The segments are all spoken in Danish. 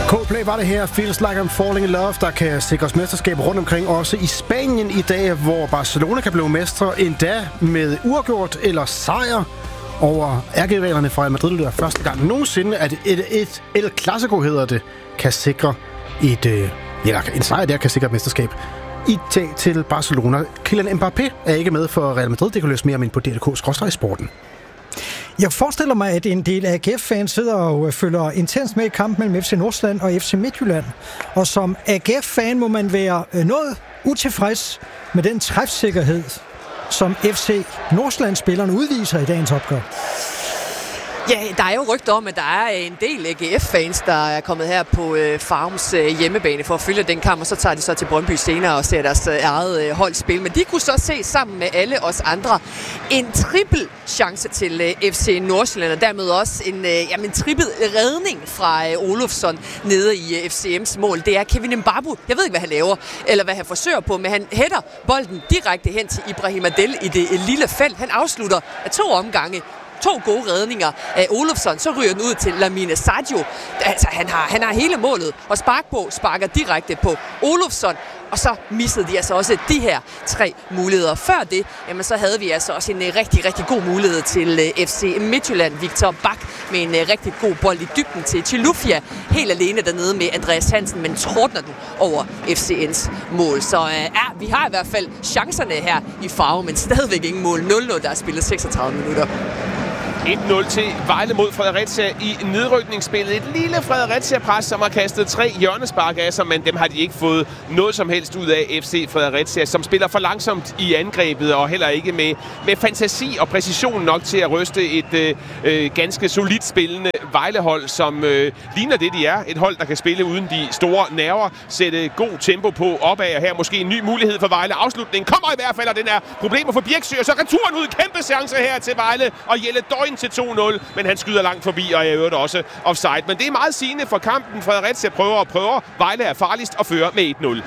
Coldplay var det her, Feels Like I'm Falling in Love, der kan sikres mesterskab rundt omkring, også i Spanien i dag, hvor Barcelona kan blive mestre, endda med uafgjort eller sejr over ærkerivalerne fra Real Madrid. Det er første gang nogensinde, at et El Clasico hedder det, kan sikre en sejr der kan sikre et mesterskab i dag til Barcelona. Kylian Mbappé er ikke med for Real Madrid. Det kan løse mere om ind på DRK/sporten. Jeg forestiller mig, at en del af AGF-fans sidder og følger intens med i kampen mellem FC Nordsjælland og FC Midtjylland. Og som AGF-fan må man være noget utilfreds med den træfsikkerhed, som FC Nordsjælland-spillerne udviser i dagens opgør. Ja, der er jo rygter om, at der er en del AGF-fans, der er kommet her på Farums hjemmebane for at følge den kamp, og så tager de så til Brøndby senere og ser deres eget hold spille. Men de kunne så se sammen med alle os andre en trippel chance til FC Nordsjælland, og dermed også en trippel redning fra Olofsson nede i FCM's mål. Det er Kevin Mbabu. Jeg ved ikke, hvad han laver, eller hvad han forsøger på, men han hætter bolden direkte hen til Ibrahim Adel i det lille felt. Han afslutter af 2 omgange. 2 gode redninger af Olofsson, så ryger den ud til Lamine Sadio. Altså, han har hele målet og sparker direkte på Olofsson, og så missede de altså også de her 3 muligheder. Før det, jamen, så havde vi altså også en rigtig, rigtig god mulighed til FC Midtjylland. Victor Bak med en rigtig god bold i dybden til Chilufya, helt alene dernede med Andreas Hansen, men tordner den over FCN's mål. Så vi har i hvert fald chancerne her i Farve, men stadigvæk ingen mål. 0-0, der er spillet 36 minutter. 1-0 til Vejle mod Fredericia i nedrykningsspillet. Et lille Fredericia-pres, som har kastet 3 hjørnespark af sig, men dem har de ikke fået noget som helst ud af FC Fredericia, som spiller for langsomt i angrebet og heller ikke med fantasi og præcision nok til at ryste et ganske solidt spillende Vejle-hold, som ligner det, de er. Et hold, der kan spille uden de store nerver, sætte god tempo på opad, og her måske en ny mulighed for Vejle. Afslutningen kommer i hvert fald, og den er problemer for Birksø, og så returen ud. Kæmpe chance her til Vejle, og Jelle Døgn til 2-0, men han skyder langt forbi, og jeg øvrigt også offside. Men det er meget sigende for kampen. Fredericia prøver. Vejle er farligst og fører med 1-0.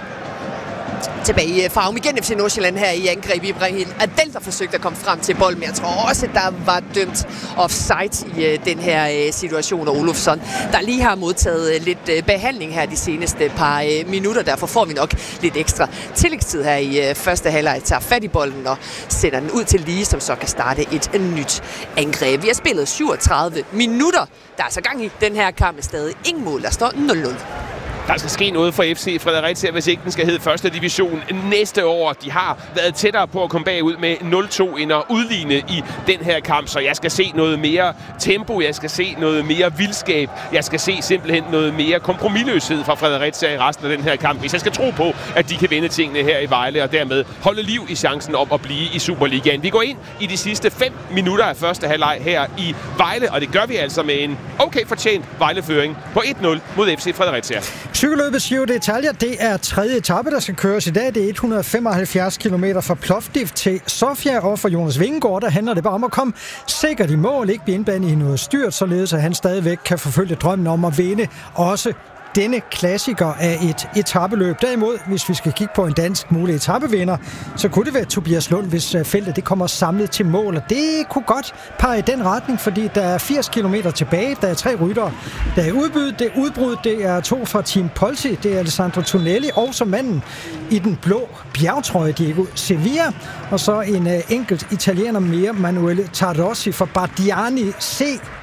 Tilbage i Farum igen FC Nordsjælland her i angreb. Ibrahim Adel, der forsøgte at komme frem til bolden, men jeg tror også, at der var dømt offside i den her situation af Olofsson, der lige har modtaget lidt behandling her de seneste par minutter. Derfor får vi nok lidt ekstra tillægstid her i første halvleg. Tager fat i bolden og sender den ud til Lige, som så kan starte et nyt angreb. Vi har spillet 37 minutter. Der er altså gang i den her kamp, stadig ingen mål. Der står 0-0. Der skal ske noget for FC Fredericia, hvis ikke den skal hedde første division næste år. De har været tættere på at komme bagud med 0-2 end at udligne i den her kamp. Så jeg skal se noget mere tempo, jeg skal se noget mere vildskab, jeg skal se simpelthen noget mere kompromisløshed fra Fredericia i resten af den her kamp, hvis jeg skal tro på, at de kan vinde tingene her i Vejle og dermed holde liv i chancen om at blive i Superligaen. Vi går ind i de sidste 5 minutter af første halvleg her i Vejle, og det gør vi altså med en okay fortjent Vejleføring på 1-0 mod FC Fredericia. Cykelløbet Giro d'Italia, det er 3. etape, der skal køres i dag. Det er 175 km fra Plovdiv til Sofia, og for Jonas Vingegaard, der handler det bare om at komme sikkert i mål, ikke blive indblandet i noget styrt, således at han stadigvæk kan forfølge drømmen om at vinde også denne klassiker af et etapeløb. Derimod, hvis vi skal kigge på en dansk mulig etapevinder, så kunne det være Tobias Lund, hvis feltet det kommer samlet til mål. Og det kunne godt pege i den retning, fordi der er 80 km tilbage. Der er 3 ryttere. Der er udbrud, det er 2 fra Team Polsi. Det er Alessandro Tonelli og så manden i den blå bjergtrøje, Diego Sevilla. Og så en enkelt italiener mere, Manuele Tarossi fra Bardiani C.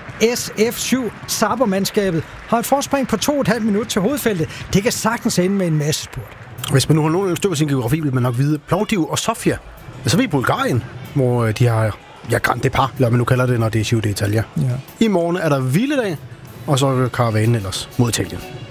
SF7 Saber-mandskabet har et forspring på 2,5 minutter til hovedfeltet. Det kan sagtens ende med en masse spurt. Hvis man nu har nogen styr på sin geografi, vil man nok vide Plovdiv og Sofia. Så er vi i Bulgarien, hvor de har Grand Depart, eller man nu kalder det, når det er Giro d'Italia. Ja. I morgen er der hviledag, og så er karavanen ellers mod Italien.